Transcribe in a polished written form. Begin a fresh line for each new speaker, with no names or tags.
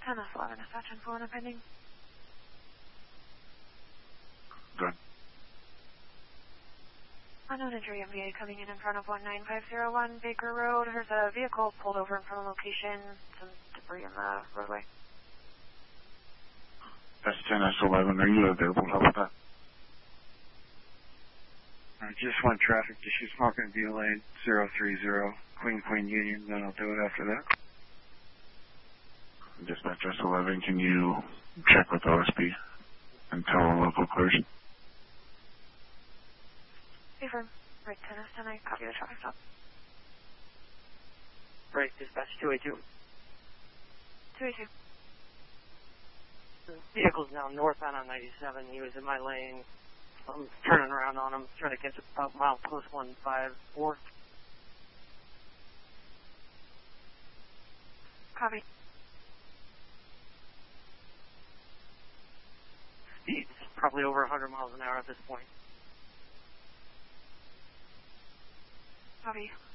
10-11, dispatch and 4 pending.
Good.
Unknown injury MVA coming in front of 19501 Baker Road. There's a vehicle pulled over in front of the location. Some debris in the roadway.
S10, S11, are you available to help with that?
Just one traffic issue, smoking view lane 030, Queen Union, then I'll do it after that.
Dispatch S11, can you check with OSP until local clears?
Affirm. Right 10-10, I copy the traffic stop.
Right, dispatch 282.
282.
The vehicle's now northbound on 97. He was in my lane. I'm turning around on him, trying to catch about milepost 154.
Copy.
Speed's probably over 100 miles an hour at this point.
Copy.